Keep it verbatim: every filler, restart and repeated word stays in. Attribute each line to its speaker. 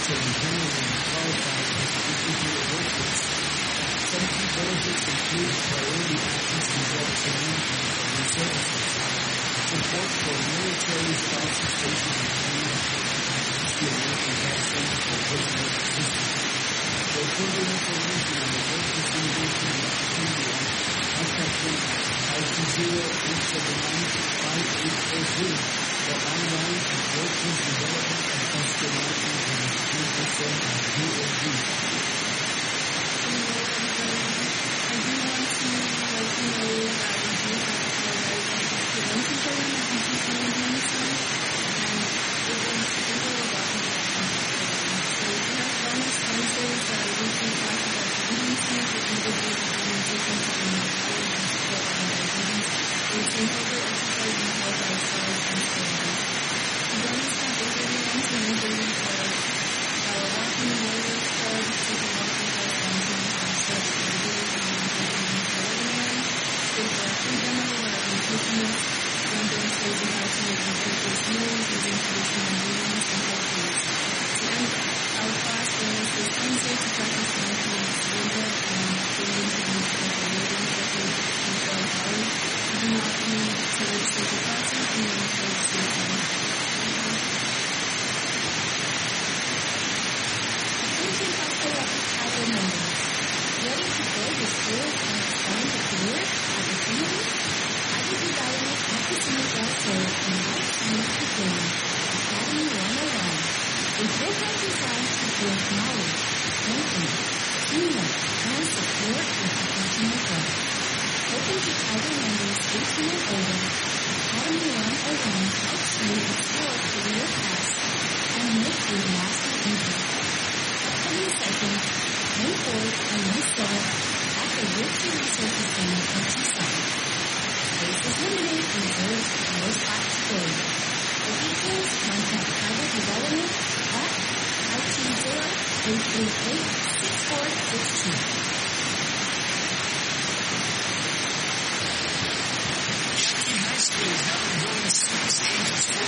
Speaker 1: also be generally qualified as individual workers. Some key benefits include priority access to drug training and family services, support for military spouses facing a claim to the American Health Center for Personal Assistance. For further information on the Workforce Innovation and Opportunity Act, contact them at five two zero, eight seven nine, five eight four two or online at Workforce Development and Customer Marketing and Information at U O D.
Speaker 2: I do want to let you know that we do have a prevention program at B T C in Jamestown, and it was super welcome. So we do have wellness Wednesdays that are weekly classes at Jamestown for individuals having different and colleagues and support on diabetes. We incorporate exercise and health lifestyles and programs. The wellness camp is really nice and innovative for our walking warriors club, super walking club, mountain and steps for videos and mountain for everyone. There's a free demo where I'm teaching us and demonstrating how to make nutritious meals using traditional ingredients and whole foods. To end our class, there is this Wednesday to practice mindfulness yoga and getting into the special yoga sessions before Holly. You do not need to register for classes, and you're encouraged to attend. Attention also at the Tiger members. Ready to build your skills and expand your career opportunities? Tiger Development Opportunity Center invites you to join Academy one oh one, a program designed to build knowledge, strengthen, teamwork, and support your professional growth. Open to Tiger members eighteen and older, Academy one oh one helps you explore career paths and make a lasting impact. Upcoming sessions, May fourth and May seventh at the Wilshire Resources Center in Tucson. Space is limited and reserved no spot to go. For details, contact Tiger Development at five two zero, eight three eight, six four six two.
Speaker 3: Yankee High School is now enrolling students ages